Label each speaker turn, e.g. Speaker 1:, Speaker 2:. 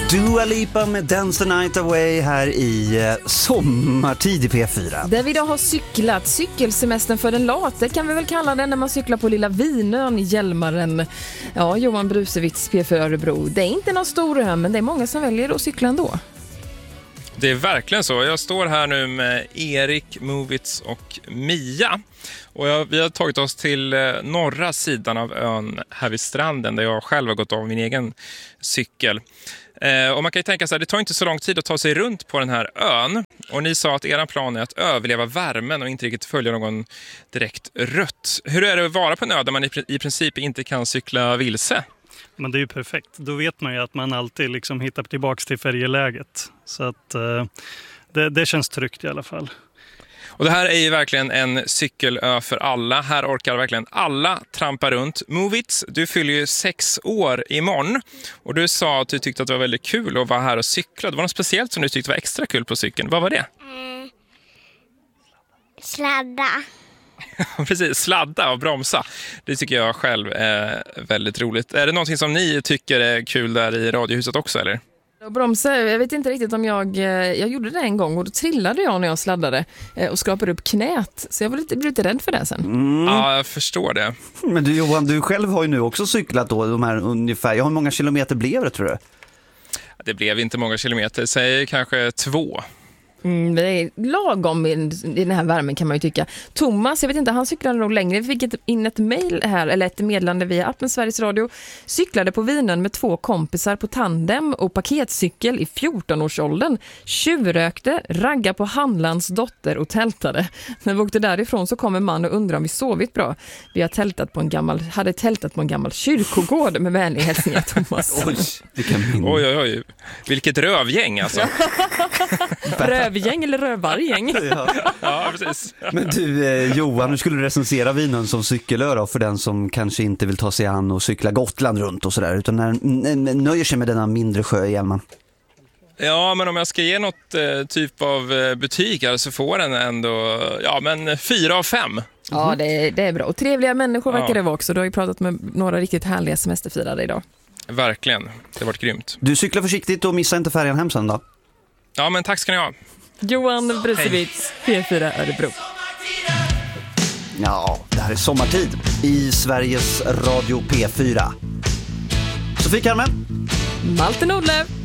Speaker 1: Dua Lipa med Dance the Night Away här i sommartid i P4.
Speaker 2: Där vi idag har cyklat, cykelsemestern för den late kan vi väl kalla den, när man cyklar på Lilla Vinön i Hjälmaren. Ja, Johan Brusewitz, P4 Örebro. Det är inte någon stor ö, men det är många som väljer att cykla ändå.
Speaker 3: Det är verkligen så. Jag står här nu med Erik, Movits och Mia. Och vi har tagit oss till norra sidan av ön här vid stranden, där jag själv har gått av min egen cykel. Och man kan ju tänka så här, det tar inte så lång tid att ta sig runt på den här ön. Och ni sa att er plan är att överleva värmen och inte riktigt följa någon direkt rött. Hur är det att vara på en ö där man i princip inte kan cykla vilse?
Speaker 4: Men det är ju perfekt. Då vet man ju att man alltid liksom hittar tillbaka till färjeläget. Så att det känns tryggt i alla fall.
Speaker 3: Och det här är ju verkligen en cykelö för alla. Här orkar verkligen alla trampa runt. Movits, du fyller ju 6 år imorgon. Och du sa att du tyckte att det var väldigt kul att vara här och cykla. Det var något speciellt som du tyckte var extra kul på cykeln. Vad var det?
Speaker 5: Sladda.
Speaker 3: Precis, sladda och bromsa. Det tycker jag själv är väldigt roligt. Är det någonting som ni tycker är kul där i radiohuset också, eller?
Speaker 2: Bromsa, jag vet inte riktigt om jag gjorde det en gång och då trillade jag när jag sladdade och skrapade upp knät. Så jag blev lite rädd för det sen.
Speaker 3: Ja, jag förstår det.
Speaker 1: Men du Johan, du själv har ju nu också cyklat då, de här ungefär. Hur många kilometer blev det, tror du?
Speaker 3: Det blev inte många kilometer, säg kanske 2.
Speaker 2: Det är lagom i den här värmen kan man ju tycka. Thomas, jag vet inte, han cyklade nog längre. Vi fick in ett mejl här, eller ett meddelande via appen Sveriges Radio. Cyklade på Vinön med 2 kompisar på tandem och paketcykel i 14-årsåldern. Tjuvrökte, ragga på handlans dotter och tältade. När vi åkte därifrån så kom en man och undrade om vi sovit bra. Vi hade tältat på en gammal kyrkogård med vänlig hälsningar, Thomas.
Speaker 1: Oj,
Speaker 3: Vilket rövgäng alltså.
Speaker 2: Rövgäng eller rövargäng?
Speaker 3: Ja, precis.
Speaker 1: Men du Johan, hur skulle du recensera Vinön som cykelö då, för den som kanske inte vill ta sig an och cykla Gotland runt och sådär, utan nöjer sig med denna mindre sjö i Hjälmaren?
Speaker 3: Ja, men om jag ska ge något typ av betyg så får den ändå 4 av 5.
Speaker 2: Ja, det är bra. Och trevliga människor verkar det vara också. Du har ju pratat med några riktigt härliga semesterfirare idag.
Speaker 3: Verkligen, det har varit grymt.
Speaker 1: Du cyklar försiktigt och missa inte färjan hem sen då.
Speaker 3: Ja, men tack ska ni ha.
Speaker 2: Johan Brusewitz, P4 Örebro.
Speaker 1: Ja, det här är sommartid i Sveriges Radio P4. Sofie Kalmen.
Speaker 2: Malte Nordlöf.